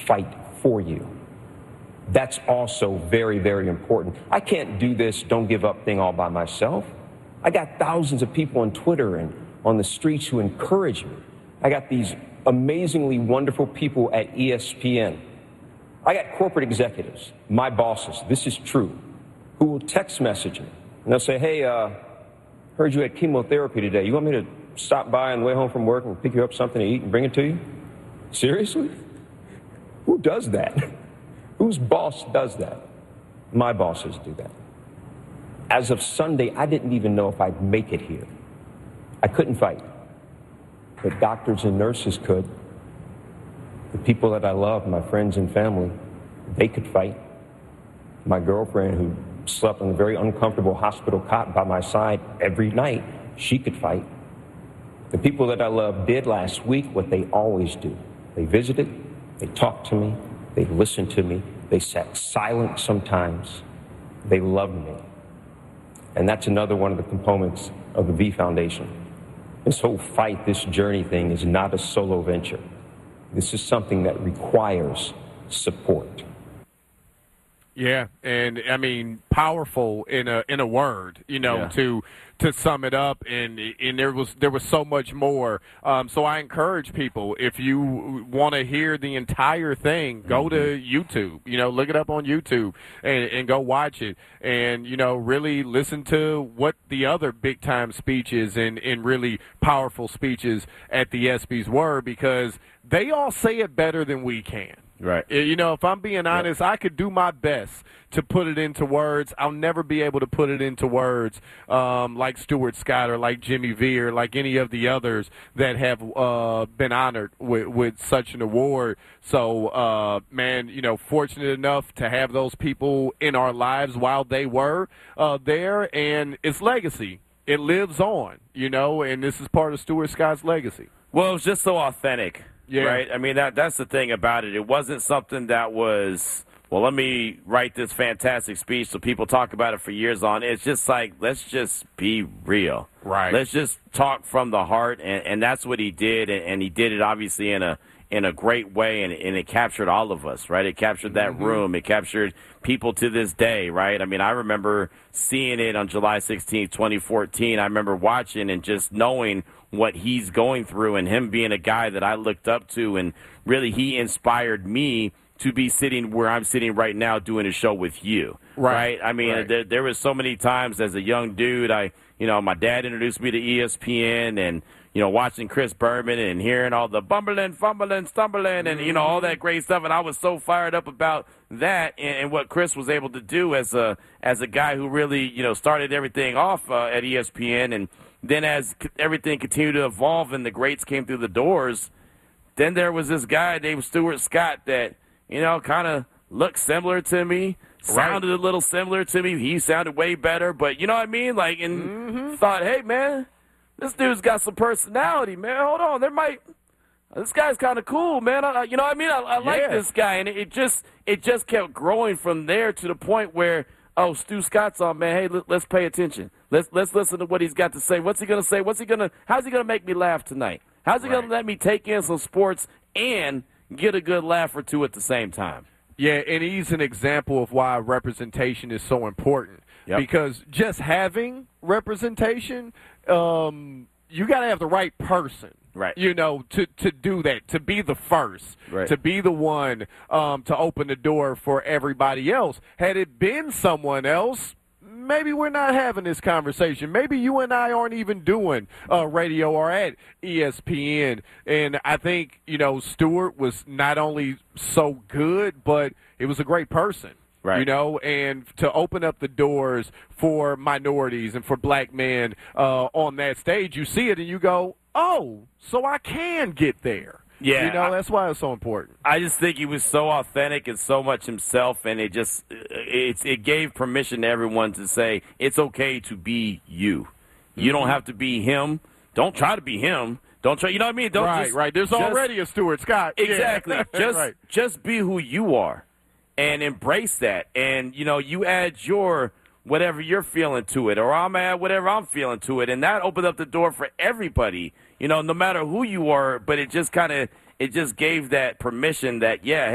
fight for you. That's also very, very important. I can't do this don't give up thing all by myself. I got thousands of people on Twitter and on the streets who encourage me. I got these amazingly wonderful people at ESPN. I got corporate executives, my bosses, this is true, who will text message me. And they'll say, hey, heard you had chemotherapy today. You want me to stop by on the way home from work and pick you up something to eat and bring it to you? Seriously? Who does that? Whose boss does that? My bosses do that. As of Sunday, I didn't even know if I'd make it here. I couldn't fight. But doctors and nurses could. The people that I love, my friends and family, they could fight. My girlfriend, who slept on a very uncomfortable hospital cot by my side every night, she could fight. The people that I love did last week what they always do. They visited, they talked to me, they listened to me, they sat silent sometimes. They loved me. And that's another one of the components of the V Foundation. This whole fight, this journey thing is not a solo venture. This is something that requires support. Yeah, and I mean, powerful in a word, to sum it up, and there was so much more. So I encourage people, if you want to hear the entire thing, go to YouTube. Look it up on YouTube and go watch it, and really listen to what the other big time speeches and really powerful speeches at the ESPYs were, because they all say it better than we can. Right. If I'm being honest, I could do my best to put it into words. I'll never be able to put it into words like Stuart Scott or like Jimmy V or like any of the others that have been honored with such an award. So, fortunate enough to have those people in our lives while they were there, and it's legacy. It lives on, and this is part of Stuart Scott's legacy. Well, it was just so authentic. Yeah. Right? I mean, that's the thing about it. It wasn't something that was, well, let me write this fantastic speech so people talk about it for years on. It's just like, let's just be real. Right. Let's just talk from the heart, and that's what he did, and he did it obviously in a great way, and it captured all of us, right? It captured that room. It captured people to this day, right? I mean, I remember seeing it on July 16th, 2014. I remember watching and just knowing what he's going through, and him being a guy that I looked up to, and really he inspired me to be sitting where I'm sitting right now doing a show with you, right? I mean, there was so many times as a young dude, my dad introduced me to ESPN, and watching Chris Berman and hearing all the bumbling, fumbling, stumbling, and, all that great stuff. And I was so fired up about that and what Chris was able to do as a guy who really, started everything off at ESPN. And then as everything continued to evolve and the greats came through the doors, then there was this guy named Stuart Scott that, kind of looked similar to me, sounded a little similar to me. He sounded way better, but you know what I mean? Like, and thought, hey, man, this dude's got some personality, man. Hold on, this guy's kind of cool, man. You know what I mean? I like this guy, and it just kept growing from there to the point where, oh, Stu Scott's on, man. Hey, let's pay attention. Let's listen to what he's got to say. What's he gonna say? How's he gonna make me laugh tonight? How's he gonna let me take in some sports and get a good laugh or two at the same time? Yeah, and he's an example of why representation is so important. Yep. Because just having representation, you got to have the right person. Right. To do that, to be the first, to be the one to open the door for everybody else. Had it been someone else, maybe we're not having this conversation. Maybe you and I aren't even doing radio or at ESPN. And I think, Stuart was not only so good, but it was a great person. Right. And to open up the doors for minorities and for black men on that stage, you see it and you go, oh, so I can get there. Yeah. That's why it's so important. I just think he was so authentic and so much himself, and it gave permission to everyone to say it's okay to be you. You don't have to be him. Don't try to be him. Don't try, you know what I mean? Don't right. There's already a Stuart Scott. Exactly. Yeah. Just be who you are. And embrace that. And, you add your whatever you're feeling to it, or I'm add whatever I'm feeling to it. And that opened up the door for everybody, no matter who you are. But it just gave that permission that,